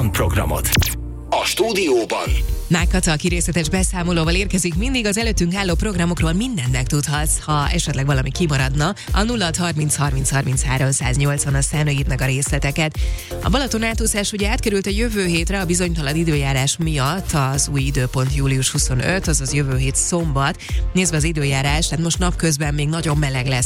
programot. A stúdióban Mákata, aki részletes beszámolóval érkezik, mindig az előttünk álló programokról mindent megtudhatsz. Ha esetleg valami kimaradna, a 0630 30 30 380 a számítanak a részleteket. A Balaton átúszás ugye átkerült a jövő hétre a bizonytalan időjárás miatt, az új időpont július 25, azaz jövő hét szombat. Nézve az időjárás, tehát most napközben még nagyon meleg lesz,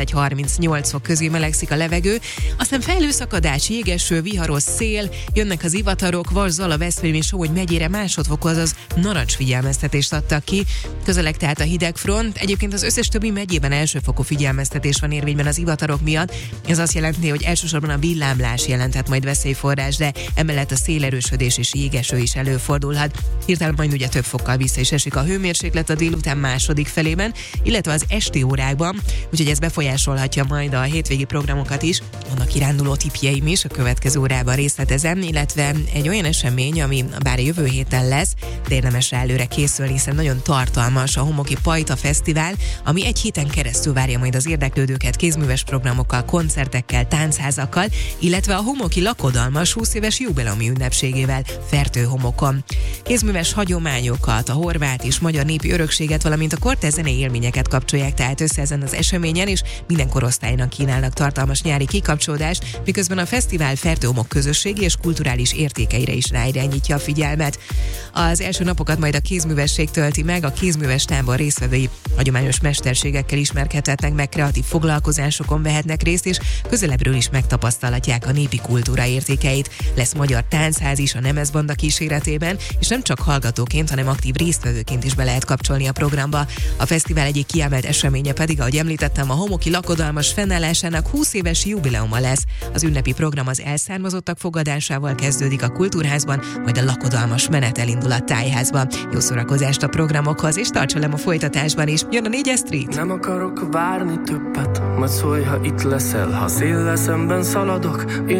31-38 fok közé melegszik a levegő, aztán felhőszakadás, jégeső, viharos szél, jönnek az ivatarok, Vas, Zala, Veszprém és Somogy megyére másodfokú, azaz narancsfigyelmeztetést adtak ki. Közeleg tehát a hidegfront. Egyébként az összes többi megyében elsőfokú figyelmeztetés van érvényben az ivatarok miatt. Ez azt jelenti, hogy elsősorban a villámlás jelenthet majd veszélyforrás, de emellett a szélerősödés és jégeső is előfordulhat. Hirtelen majd ugye több fokkal vissza is esik a hőmérséklet a délután második felében, illetve az esti órákban, úgyhogy ez befolyásolhatja majd a hétvégi programokat is. Vannak kiránduló tippjeim is, a következő órában részletezem, illetve egy olyan esemény, ami bár a jövő héten lesz, de érdemes rá előre készülni, hiszen nagyon tartalmas a Homoki Pajta Fesztivál, ami egy héten keresztül várja majd az érdeklődőket kézműves programokkal, koncertekkel, táncházakkal, illetve a Homoki lakodalmas 20 éves jubileumi ünnepségével Fertőhomokon. Kézműves hagyományokat, a horvát és magyar népi örökséget, valamint a kortárs zenei élményeket kapcsolják tehát össze ezen az eseményen, és minden korosztálynak kínálnak tartalmas nyári kikapcsolódást, miközben a fesztivál Fertőhomok közösségi és kulturális értékeire is ráirányítja a figyelmet. Az első napokat majd a kézművesség tölti meg, a kézműves tábor résztvevői hagyományos mesterségekkel ismerkedhetnek meg, kreatív foglalkozásokon vehetnek részt, és közelebbről is megtapasztalhatják a népi kultúra értékeit. Lesz magyar táncház is a Nemezbanda kíséretében, és nem csak hallgatóként, hanem aktív résztvevőként is be lehet kapcsolni a programba. A fesztivál egyik kiemelt eseménye pedig, ahogy említettem, a Homoki lakodalmas fennállásának 20 éves jubileuma lesz. Az ünnepi program az elszármazottak fogadásával kezdődik a Kultúrházban, majd a lakodalmas menet elindul a Tájházba. Jó szórakozást a programokhoz, és tartsa le a folytatásban is. Jön a 4-es Street. Nem akarok várni többet, majd szólj, ha itt leszel, ha széllel szemben szaladok.